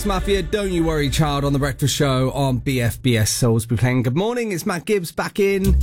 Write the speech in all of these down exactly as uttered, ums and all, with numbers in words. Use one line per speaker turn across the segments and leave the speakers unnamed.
Mafia, Don't You Worry Child on The Breakfast Show on B F B S Salisbury Plain. Good morning, it's Matt Gibbs back in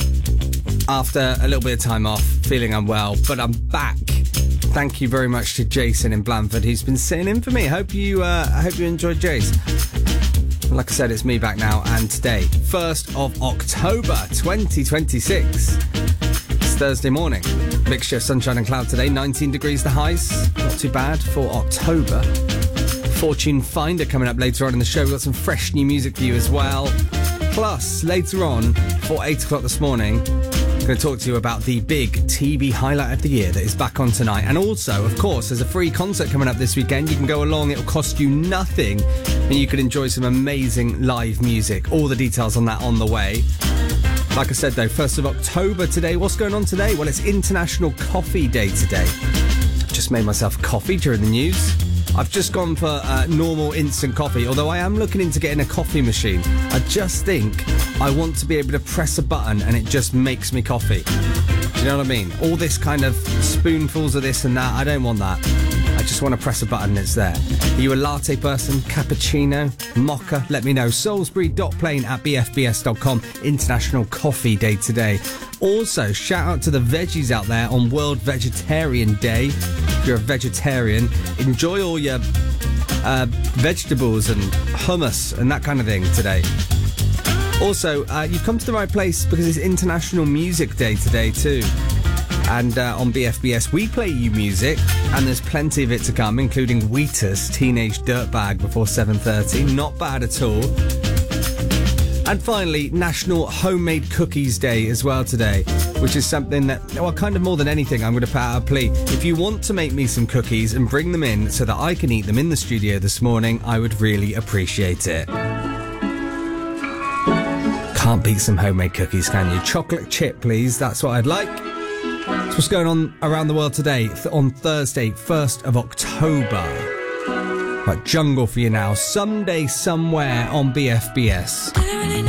after a little bit of time off, feeling unwell, but I'm back. Thank you very much to Jason in Blandford who's been sitting in for me. Hope you, uh, I hope you enjoyed Jace. Like I said, it's me back now, and today, first of October twenty twenty-six. It's Thursday morning. Mixture of sunshine and cloud today, nineteen degrees the highs. Not too bad for October. Fortune Finder coming up later on in the show. We've got some fresh new music for you as well. Plus, later on, for eight o'clock this morning, I'm going to talk to you about the big T V highlight of the year that is back on tonight. And also, of course, there's a free concert coming up this weekend. You can go along, it'll cost you nothing, and you can enjoy some amazing live music. All the details on that on the way. Like I said, though, first of October today. What's going on today? Well, it's International Coffee Day today. Just made myself coffee during the news. I've just gone for uh, normal instant coffee, although I am looking into getting a coffee machine. I just think I want to be able to press a button and it just makes me coffee. Do you know what I mean? All this kind of spoonfuls of this and that, I don't want that. I just want to press a button and it's there. Are you a latte person? Cappuccino? Mocha? Let me know. Salisbury dot plain at b f b s dot com. International Coffee Day today. Also, shout out to the veggies out there on World Vegetarian Day. If you're a vegetarian, enjoy all your uh, vegetables and hummus and that kind of thing today. Also, uh, you've come to the right place because it's International Music Day today too. And uh, on B F B S, we play you music, and there's plenty of it to come, including Wheatus, Teenage Dirtbag before seven thirty. Not bad at all. And finally, National Homemade Cookies Day as well today, which is something that, well, kind of more than anything, I'm going to put out a plea. If you want to make me some cookies and bring them in so that I can eat them in the studio this morning, I would really appreciate it. Can't beat some homemade cookies, can you? Chocolate chip, please. That's what I'd like. That's what's going on around the world today on Thursday, first of October. Right, Jungle for you now. Someday, Somewhere on B F B S.
I don't really know